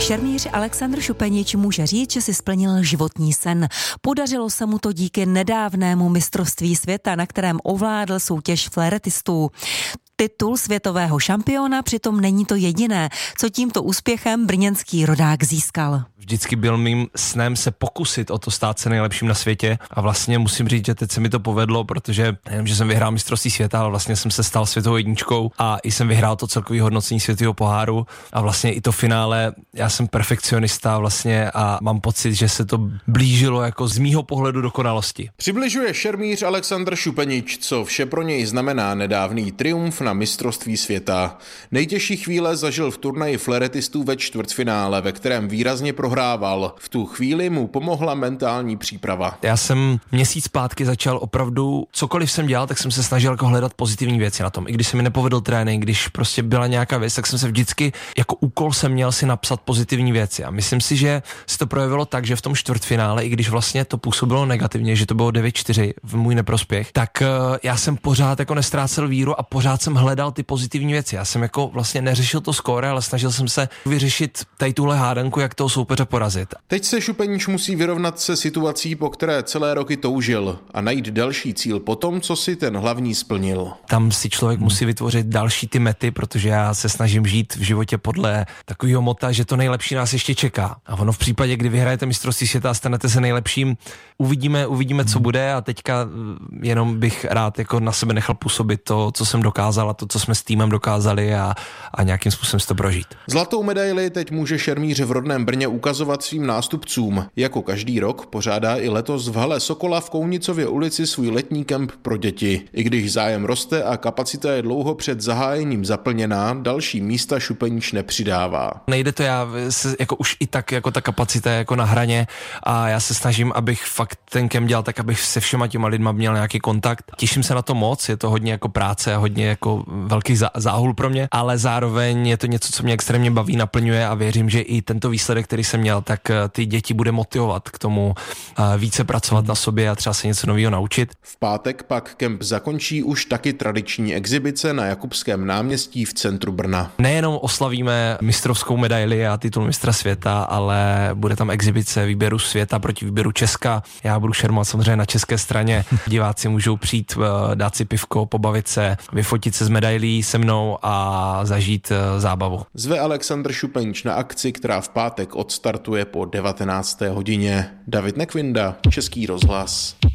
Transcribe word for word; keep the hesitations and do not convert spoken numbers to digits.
Šermíř Alexandr Šupenič může říct, že si splnil životní sen. Podařilo se mu to díky nedávnému mistrovství světa, na kterém ovládl soutěž fléretistů. Titul světového šampiona přitom není to jediné, co tímto úspěchem brněnský rodák získal. Vždycky byl mým snem se pokusit o to stát se nejlepším na světě a vlastně musím říct, že teď se mi to povedlo, protože nejenom, že jsem vyhrál mistrovství světa, ale vlastně jsem se stal světovou jedničkou a i jsem vyhrál to celkové hodnocení světového poháru a vlastně i to finále, já jsem perfekcionista vlastně a mám pocit, že se to blížilo jako z mýho pohledu dokonalosti. Přibližuje šermíř Alexandr Šupenič, co vše pro něj znamená nedávný triumf na mistrovství světa. Nejtěžší chvíle zažil v turnaji fléretistů ve čtvrtfinále, ve kterém výrazně prohrával. V tu chvíli mu pomohla mentální příprava. Já jsem měsíc zpátky začal opravdu, cokoliv jsem dělal, tak jsem se snažil jako hledat pozitivní věci na tom. I když se mi nepovedl trénink, když prostě byla nějaká věc, tak jsem se vždycky jako úkol jsem měl si napsat pozitivní věci. A myslím si, že se to projevilo tak, že v tom čtvrtfinále, i když vlastně to působilo negativně, že to bylo devět čtyři v můj neprospěch, tak uh, já jsem pořád jako nestrácel víru a pořád jsem hledal ty pozitivní věci. Já jsem jako vlastně neřešil to skóre, ale snažil jsem se vyřešit tady tuhle hádanku, jak toho soupeře porazit. Teď se Šupenič musí vyrovnat se situací, po které celé roky toužil a najít další cíl po tom, co si ten hlavní splnil. Tam si člověk musí vytvořit další ty mety, protože já se snažím žít v životě podle takového mota, že to nejlepší nás ještě čeká. A ono v případě, kdy vyhrajete mistrovství světa a stanete se nejlepším, uvidíme, uvidíme, co bude a teďka jenom bych rád jako na sebe nechal působit to, co jsem dokázal a to, co jsme s týmem dokázali a, a nějakým způsobem si to prožít. Zlatou medaili teď může šermíř v rodném Brně ukazovat svým nástupcům. Jako každý rok pořádá i letos v hale Sokola v Kounicově ulici svůj letní kemp pro děti. I když zájem roste a kapacita je dlouho před zahájením zaplněná, další místa Šupenič nepřidává. Nejde to, já se, jako už i tak jako ta kapacita je jako na hraně a já se snažím, abych fakt ten kemp dělal tak, abych se všema těma lidma měl nějaký kontakt. Těším se na to moc, je to hodně jako práce a hodně jako velký záhul pro mě, ale zároveň je to něco, co mě extrémně baví, naplňuje a věřím, že i tento výsledek, který jsem měl, tak ty děti bude motivovat k tomu více pracovat na sobě a třeba se něco nového naučit. V pátek pak kemp zakončí už taky tradiční exibice na Jakubském náměstí v centru Brna. Nejenom oslavíme mistrovskou medaili a titul mistra světa, ale bude tam exibice výběru světa proti výběru Česka. Já budu šermovat samozřejmě na české straně. Diváci můžou přijít, dát si pivko, pobavit se, vyfotit se s medailí se mnou a zažít zábavu. Zve Alexandr Šupenič na akci, která v pátek odstartuje po devatenácté hodině. David Nekvinda, Český rozhlas.